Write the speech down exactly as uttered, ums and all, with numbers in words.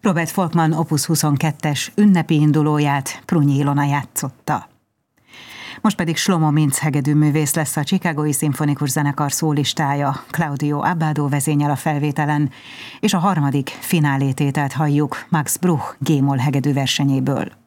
Robert Folkman Opus huszonkettes ünnepi indulóját Prunyi Ilona játszotta. Most pedig Shlomo Mintz hegedűművész lesz a Chicagói Szimfonikus Zenekar szólistája, Claudio Abbado vezényel a felvételen, és a harmadik finálétételt halljuk Max Bruch G-moll hegedű versenyéből.